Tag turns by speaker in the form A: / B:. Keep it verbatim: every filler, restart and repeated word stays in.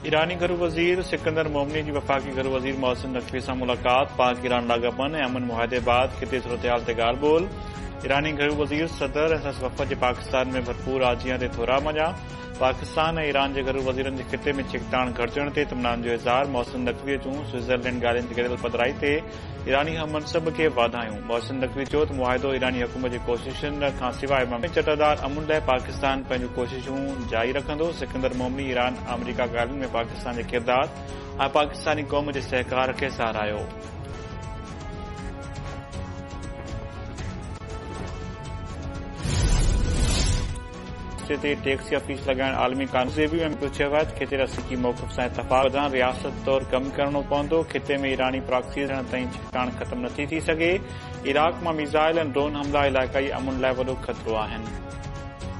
A: ईरानी घरू वज़ीर सिकंदर मोमनी जी वफ़ाक़ी घरू वज़ीर मोहसिन नक़वी सां मुलाक़ात। पाक ईरान लाॻापन ऐं अमन मुआहिदे बाद ख़िते सूरतहाल ते ॻाल्हि ॿोल। ईरानी घरू वज़ीर सदर ऐं संदसि वफ़द जे पाकिस्तान में भरपूर आजियां ते थोरा मञा। पाकिस्तान ऐं ईरान जे घरू वज़ीरनि जे ख़िते में छिकताण घटिजण ते इत्मिनान जो इज़हार। मोहसिन नक़वीअ चूं स्विट्ज़रलैंड ॻाल्हियुनि ते गॾियल पधिराई ते ईरानी हममनसब खे वाधायूं। मोहसिन नक़वी चयो त मुआहिदो ईरानी हुकूमत जी कोशिशुनि खां सवाइ चटादार अमन लाइ पाकिस्तान पंहिंजूं कोशिशूं जारी रखंदो। सिकंदर मोमनी ईरान अमरीका ॻाल्हियुनि में पाकिस्तान जे किरदार ऐं पाकिस्तानी क़ौम जे सहकार खे साराहियो। ते टैक्स या फीस लॻाइण आलमी कानून जे बि चयो आहे त खिते रसीकी मौक़िफ़ सां इतफ़ाक़ सां रियासत तौरु कमु करणो पवंदो। खिते में ईरानी प्रॉक्सी थियण ताईं छिकताण ख़तमु नथी थी सघे। इराक मां मिसाइल ऐं ड्रोन हमला इलाइक़ाई अमन लाइ वॾो ख़तरो आहिनि।